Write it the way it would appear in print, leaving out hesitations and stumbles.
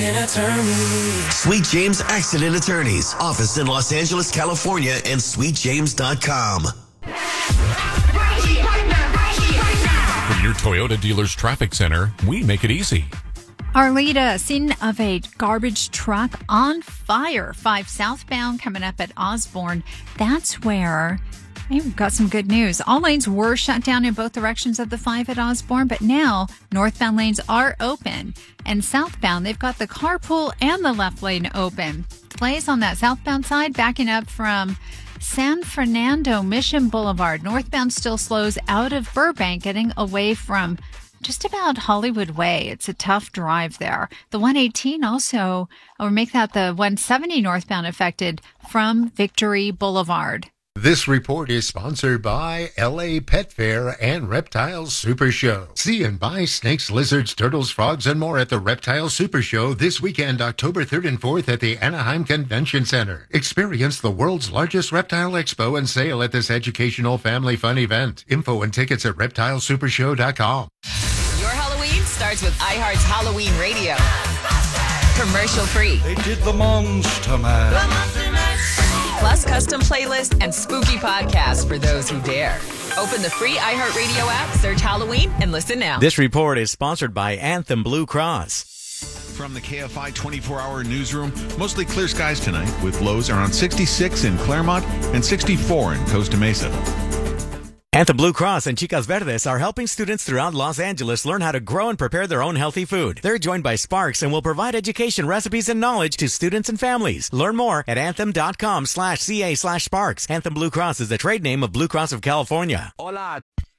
Accident Attorneys. Sweet James Accident Attorneys. Office in Los Angeles, California, and sweetjames.com. From your Toyota dealer's traffic center, we make it easy. Arleta, scene of a garbage truck on fire. 5 southbound coming up at Osborne. That's where we've got some good news. All lanes were shut down in both directions of the 5 at Osborne, but now northbound lanes are open. And southbound, they've got the carpool and the left lane open. Delays on that southbound side backing up from San Fernando Mission Boulevard. Northbound still slows out of Burbank, getting away from just about Hollywood Way. It's a tough drive there. The 118 also, or make that the 170 northbound affected from Victory Boulevard. This report is sponsored by LA Pet Fair and Reptile Super Show. See and buy snakes, lizards, turtles, frogs, and more at the Reptile Super Show this weekend, October 3rd and 4th at the Anaheim Convention Center. Experience the world's largest reptile expo and sale at this educational family fun event. Info and tickets at reptilesupershow.com. Your Halloween starts with iHeart's Halloween Radio. Commercial free. They did the Monster Man. Plus custom playlist and spooky podcasts for those who dare. Open the free iHeartRadio app, search Halloween, and listen now. This report is sponsored by Anthem Blue Cross. From the KFI 24-hour newsroom, mostly clear skies tonight with lows around 66 in Claremont and 64 in Costa Mesa. Anthem Blue Cross and Chicas Verdes are helping students throughout Los Angeles learn how to grow and prepare their own healthy food. They're joined by Sparks and will provide education, recipes, and knowledge to students and families. Learn more at anthem.com/ca/Sparks. Anthem Blue Cross is the trade name of Blue Cross of California. Hola.